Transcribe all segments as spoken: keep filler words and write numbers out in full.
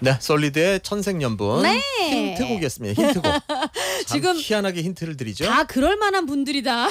네, 솔리드의 천생연분. 네. 힌트곡이었습니다. 힌트곡. 지금 지금 희한하게 힌트를 드리죠. 다 그럴 만한 분들이다.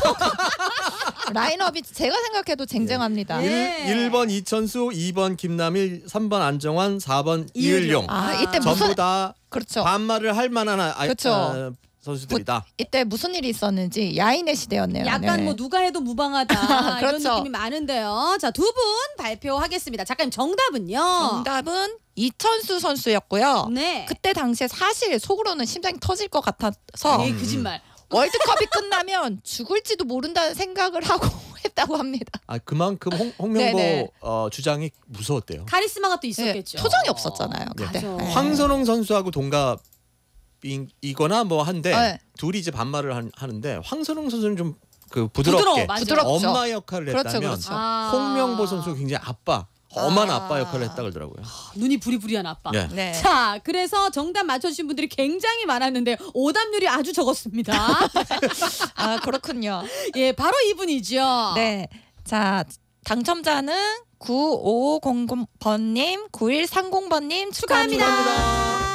라인업이 제가 생각해도 쟁쟁합니다. 네. 일 번 이천수, 이 번 김남일, 삼 번 안정환, 사 번 이을용. 아, 이때 전부 무슨 다 그렇죠. 반말을 할 만한 아, 그렇죠. 아, 선수들이다. 이때 무슨 일이 있었는지 야인의 시대였네요. 약간 네. 뭐 누가 해도 무방하다 이런 그렇죠. 느낌이 많은데요. 자, 두 분 발표하겠습니다. 작가님 정답은요? 정답은 이천수 선수였고요. 네. 그때 당시에 사실 속으로는 심장이 터질 것 같아서 에이, 거짓말. 월드컵이 끝나면 죽을지도 모른다는 생각을 하고 했다고 합니다. 아 그만큼 홍, 홍명보 네네. 어, 주장이 무서웠대요. 카리스마가 또 네, 있었겠죠. 표정이 없었잖아요. 그때. 맞아. 네. 황선홍 선수하고 동갑이거나 뭐 한데 네. 둘이 이제 반말을 한- 하는데 황선홍 선수는 좀 그 부드러워, 부드럽게 맞아요. 부드럽죠. 엄마 역할을 그렇죠, 했다면 그렇죠. 아. 홍명보 선수 굉장히 아빠, 엄한 아. 아빠 역할을 했다 그러더라고요. 눈이 부리부리한 아빠. 네. 네. 자, 그래서 정답 맞춰주신 분들이 굉장히 많았는데 오답률이 아주 적었습니다. 아 그렇군요. 예, 바로 이분이죠. 네. 자 당첨자는 구오공공 번님, 구일삼공 번님 축하합니다. 축하합니다.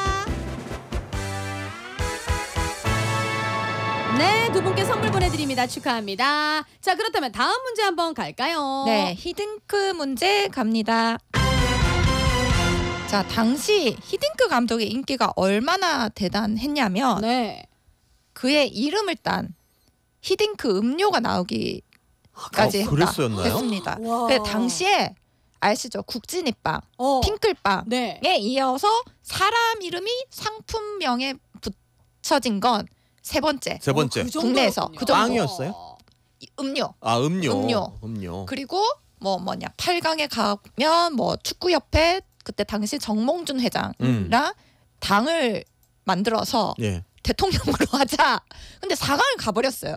네, 두 분께 선물 보내드립니다. 축하합니다. 자, 그렇다면 다음 문제 한번 갈까요? 네, 히딩크 문제 갑니다. 자, 당시 히딩크 감독의 인기가 얼마나 대단했냐면 네. 그의 이름을 딴 히딩크 음료가 나오기까지 아, 했다. 그랬었나요? 했습니다. 와. 그 당시에 아시죠? 국진이빵, 어. 핑클빵에 네. 이어서 사람 이름이 상품명에 붙여진 건 세 번째 세 번째 어, 그 국내에서 정도였군요. 그 정도. 빵이었어요? 음료. 아 음료, 음료. 음료. 그리고 뭐 뭐냐 팔 강에 가면 뭐 축구협회 그때 당시 정몽준 회장이랑 음. 당을 만들어서 예. 대통령으로 하자. 근데 사 강을 가버렸어요.